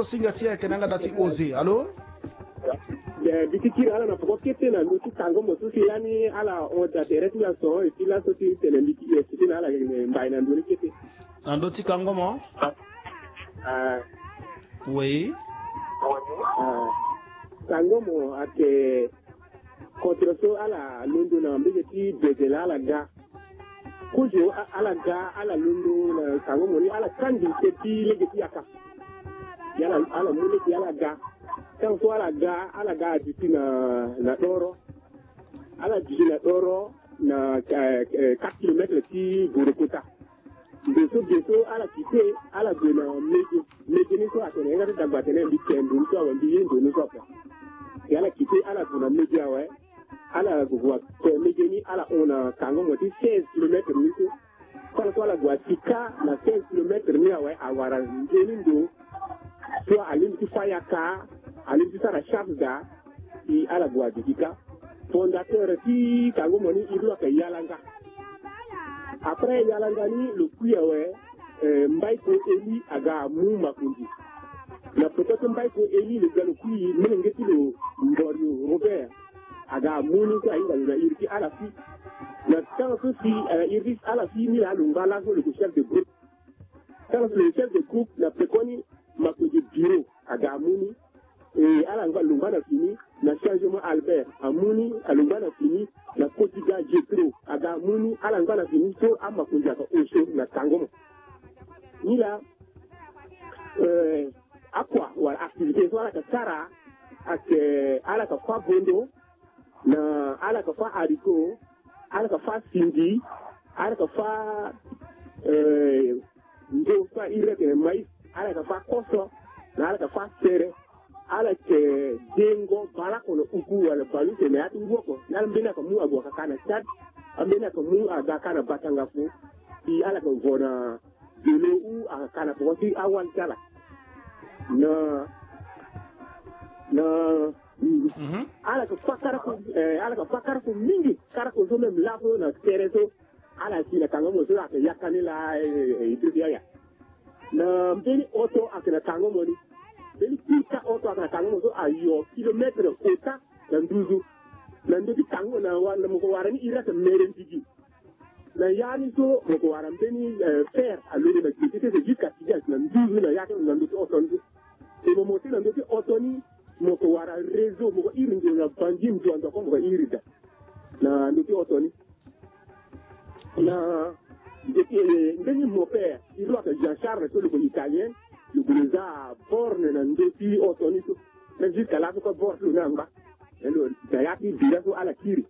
so singatia kenanga dati ozi allo dikikira ala na pokete na nuti tango mosu silani ala on da direct la so et la soti telendiki et ala mbay na nduri kete andoti kango mo oui tango mo ake kontroso ala lundo na mbege ti bezela ala ga kujo ala ga ala lundo na tango mo ni ala kandi ti legeti aka yala ala mule yala ga kan so ala ga jiti na doro ala jiti na doro na 4 km ti Burukuta beso ala kite ala gona meje ni so atene ngati dagba tene bi kendu so wa bi yendo ni so pa yala kite ala gona meje awe ala gwa meje ni ala ona kango mo ti 16 km ni so ala gwa tika na 16 km ni awe awara ndeni ndo so alimti fayaka alimti sara shabda i ala gwa dikika fondateur ti kango mo ni ilu ka yalanga après yalanga ni le kuyawe mbaiko eli aga mu makundi na peut-être mbaiko eli le galo kuyi menengeti lo mborio Robert aga mu ni ka inga na irki ala fi na tanto si irki ala fi ni la ngala le chef de groupe quand le chef de groupe na pekoni makundi bureau aga mu ni et ala ngala fini na changement Albert amuni alungana fini na kotiga jetro aga muni ala ngana fini so ama kunja ka osho na tangomo nila akwa wa activité so ala ka sara ake ala ka fa bondo na ala ka fa ariko ala ka fa sindi ala ka fa ndo fa ireke mai ala ka fa koso na ala ka fa sere ala ke dengo bala kono uku wala balu te na ngoko na mbena ko mu agwa kana chat ambena ko mu aga kana batanga fu i ala ko gona delo u aga kana ko ti awal kala na ala ko fakara ko mingi kara ko zome mlafo na tereso ala si na tango mo so aka yakani la idriya na mbeni auto akana tango mo ni beli pika auto aka tango so ayo kilometre ota na nduzu na nduzu tango na wala mo ko warani irata meren tigi na yani so mo ko waran beni faire à l'eau de c'était jusqu'à tigas na nduzu na yake na nduzu auto ndu e mo moti na nduzu auto ni mo ko wara réseau mo ko iringo na banjim to ando ko mo ko irida na nduzu auto ni na ndeni mon père il doit que Jean-Charles tout le italien le gouvernement borne na ndoti otonito même jusqu'à là ko borne na ngba elo dayati biraso ala kiri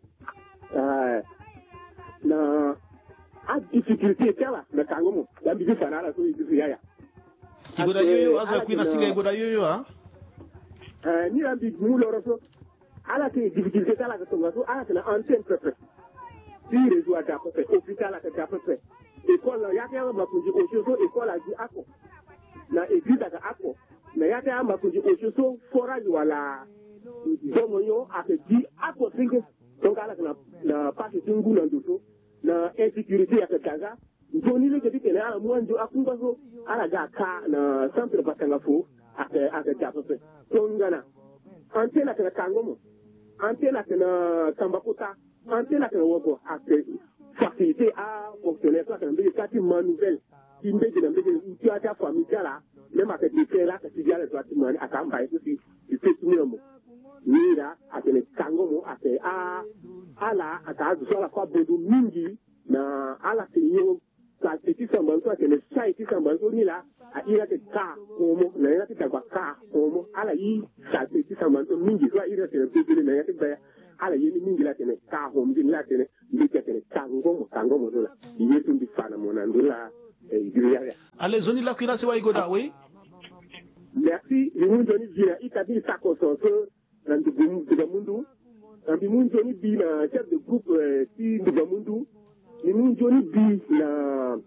na a difficulté kala na kangomo da bi fana la so yi yaya igoda yoyo azo kwina singa igoda yoyo ha ni la bi mu loro so ala ke difficulté kala ka tonga so ala na antenne pepe si réseau à taper hôpital à taper école ya ka ma kunji osho école a ji ako na église aka ako na ya ka ma kunji osho forage wala domo yo aka ji ako singe donc ala na passe tungu na ndoto na insécurité aka kaza njoni le kiti kene ala mwanjo akunga so ala ga ka na centre batanga fo aka taper tongana antena kana kangomo antena kana kambakota antena kana wogo aka facilité à fonctionner soit quand des bâtiments nouvelles qui me dit que tu as ta famille là même avec des faits là que tu viens le bâtiment à Kamba et aussi il fait tout le monde ni là à que kango mo à la à ta sur la fois de mingi na à la tenir ça petit semble toi que le chai qui semble ni là à il a que ka como na il a que ta ka como à la i ça petit semble mingi soit il a que le petit na il a que ala yeni mingi la tene ka hom din la tene ndike tene kango mo dola yetu ndi fana mo na ndola idriya allez zoni la kwina se wa igoda oui merci ni mun joni jira itabi sako so so ndu mundu ambi mun joni bi na chef de groupe si ndu mundu ni mun joni bi na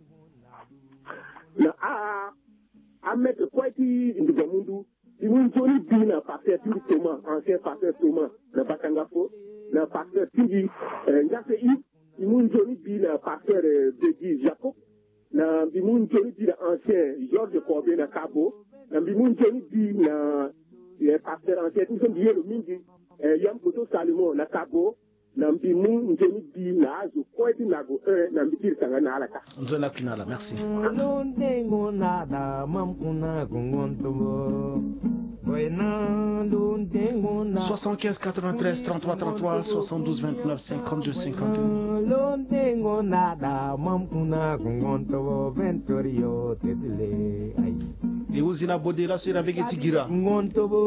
a mettre poiti ndu mundu ni mun joni bi na passer tout Thomas ancien pasteur Thomas na Batangafo na pasteur Tigi ngase i mun joni bi na pasteur Bedi Jacob na bi mun joni bi na ancien Georges Corbet na Cabo na mbimun jeni di na pasteur en tête nous biye lo mingi yam koto salimo na kabo na mbimun jeni di na azu ko eti na go na mbitir tanga na alaka nzona kinala merci 75 93 33 33 72 29 52 52 et uzina bodela sur avec etigira